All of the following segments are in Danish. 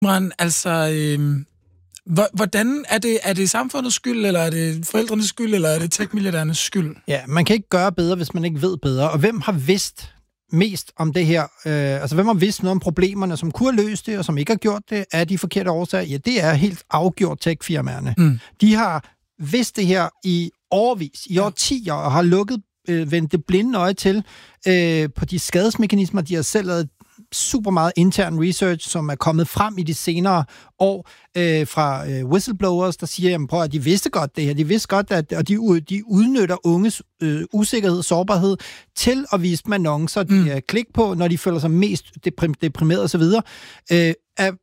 Men altså, hvordan er det samfundets skyld, eller er det forældrenes skyld, eller er det tech-milliardærernes skyld? Ja, man kan ikke gøre bedre, hvis man ikke ved bedre. Og hvem har vidst mest om det her? Altså, hvem har vidst noget om problemerne, som kunne have løst det, og som ikke har gjort det, af de forkerte årsager? Ja, det er helt afgjort tech-firmaerne. De har vidst det her i årvis, i årtier, og har vendt det blinde øje til på de skadesmekanismer. De har selv lavet super meget intern research, som er kommet frem i de senere år fra whistleblowers, der siger, jamen prøv at de vidste godt det her. De vidste godt, at de udnytter unges usikkerhed og sårbarhed til at vise dem annoncer, de klik på, når de føler sig mest deprimeret osv. Af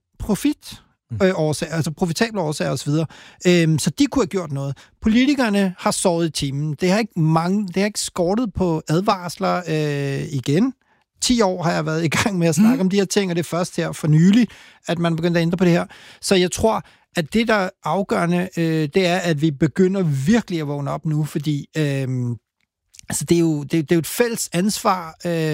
årsager, altså profitable årsager osv. Så de kunne have gjort noget. Politikerne har sovet i timen. Det har ikke skortet på advarsler igen. 10 år har jeg været i gang med at snakke om de her ting, og det er først her for nylig, at man begynder at ændre på det her. Så jeg tror, at det, der er afgørende, det er, at vi begynder virkelig at vågne op nu, fordi altså det er jo et fælles ansvar,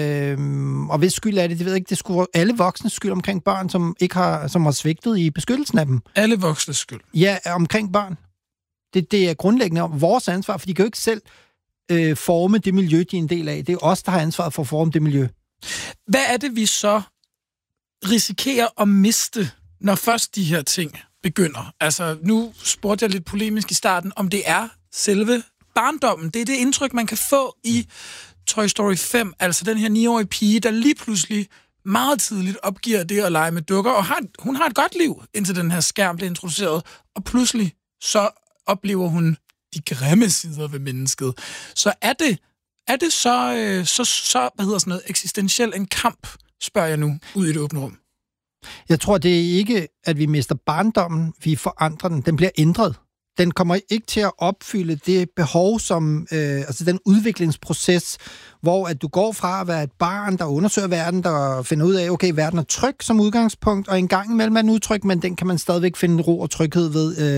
og hvis skyld er det, ved jeg ikke, det skulle alle voksnes skyld omkring børn, som har svigtet i beskyttelsen af dem. Alle voksnes skyld? Ja, omkring børn. Det er grundlæggende vores ansvar, for de kan jo ikke selv forme det miljø, de er en del af. Det er os, der har ansvaret for at forme det miljø. Hvad er det, vi så risikerer at miste, når først de her ting begynder? Altså, nu spurgte jeg lidt polemisk i starten, om det er selve barndommen. Det er det indtryk, man kan få i Toy Story 5, altså den her 9-årige pige, der lige pludselig meget tidligt opgiver det at lege med dukker, og hun har et godt liv, indtil den her skærm bliver introduceret, og pludselig så oplever hun de grimme sider ved mennesket. Så er det så hvad hedder sådan noget, eksistentiel en kamp, spørger jeg nu, ud i det åbne rum? Jeg tror, det er ikke, at vi mister barndommen, vi forandrer den. Den bliver ændret. Den kommer ikke til at opfylde det behov, som altså den udviklingsproces, hvor at du går fra at være et barn, der undersøger verden, der finder ud af, okay, verden er tryg som udgangspunkt, og en gang imellem er den utryg, men den kan man stadigvæk finde ro og tryghed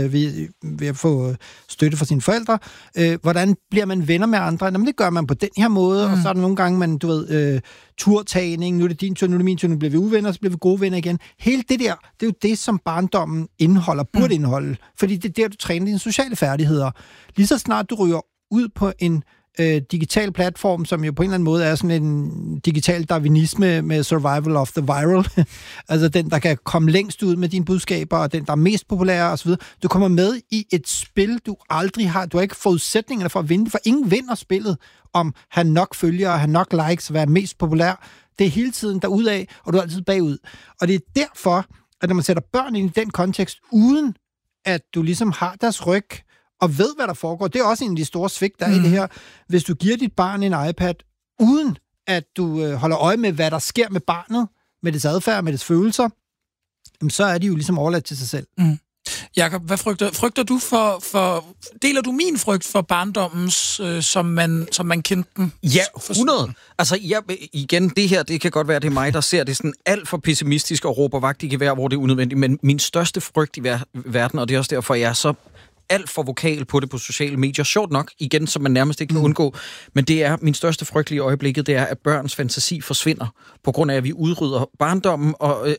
ved at få støtte fra sine forældre. Hvordan bliver man venner med andre? Jamen, det gør man på den her måde, og så er der nogle gange, man, turtagning, nu er det din tur, nu er det min tur, nu bliver vi uvenner, så bliver vi gode venner igen. Hele det der, det er jo det, som barndommen indeholder, burde indeholde, fordi det er der, du træner dine sociale færdigheder. Lige så snart du ryger ud på en digital platform, som jo på en eller anden måde er sådan en digital darwinisme med survival of the viral, altså den, der kan komme længst ud med dine budskaber, og den, der er mest populær osv. Du kommer med i et spil, du aldrig har. Du har ikke forudsætningerne for at vinde, for ingen vinder spillet om at have nok følgere, have nok likes, være mest populær. Det er hele tiden derudad, og du er altid bagud. Og det er derfor, at når man sætter børn ind i den kontekst, uden at du ligesom har deres ryg, og ved, hvad der foregår. Det er også en af de store svigt, der er i det her. Hvis du giver dit barn en iPad, uden at du holder øje med, hvad der sker med barnet, med dets adfærd, med dets følelser, så er de jo ligesom overladt til sig selv. Jakob, hvad frygter du for... Deler du min frygt for barndommens, som man kendte den? Ja, 100. Altså, igen, det her, det kan godt være, det er mig, der ser det sådan alt for pessimistisk og råber vagt i gevær, hvor det er unødvendigt. Men min største frygt i verden, og det er også derfor, jeg er så alt for vokal på det på sociale medier. Sjovt nok, igen, som man nærmest ikke kan undgå. Men det er min største frygt i øjeblikket, det er, at børns fantasi forsvinder, på grund af, at vi udrydder barndommen.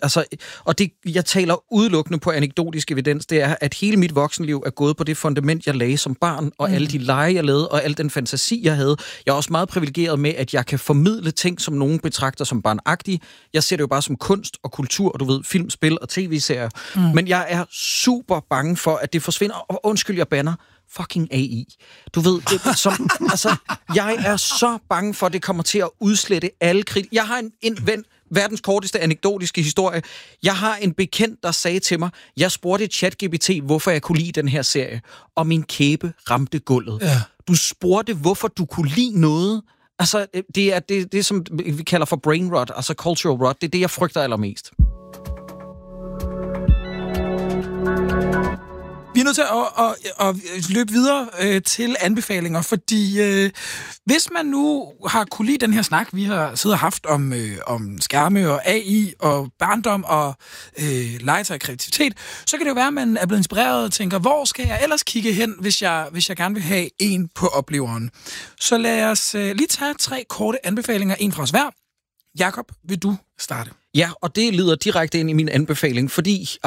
Og det, jeg taler udelukkende på anekdotisk evidens, det er, at hele mit voksenliv er gået på det fundament, jeg lagde som barn, og alle de lege, jeg lavede, og al den fantasi, jeg havde. Jeg er også meget privilegeret med, at jeg kan formidle ting, som nogen betragter som barnagtige. Jeg ser det jo bare som kunst og kultur, du ved, film, spil og tv-serier. Men jeg er super bange for, at det forsvinder, og undskyld, jeg banner, fucking AI. Du ved, jeg er så bange for, at det kommer til at udslette alle kritik. Jeg har en ven, verdens korteste anekdotiske historie. Jeg har en bekendt, der sagde til mig, jeg spurgte ChatGPT, hvorfor jeg kunne lide den her serie, og min kæbe ramte gulvet. Ja. Du spurgte, hvorfor du kunne lide noget. Altså, det er det, som vi kalder for brain rot, altså cultural rot. Det er det, jeg frygter allermest. Vi er nødt til at løbe videre til anbefalinger, fordi hvis man nu har kunne lide den her snak, vi har siddet og haft om skærme og AI og barndom og legetøj og kreativitet, så kan det jo være, at man er blevet inspireret og tænker, hvor skal jeg ellers kigge hen, hvis jeg gerne vil have en på opleveren. Så lad os lige tage 3 korte anbefalinger, en fra os hver. Jakob, vil du starte? Ja, og det leder direkte ind i min anbefaling, fordi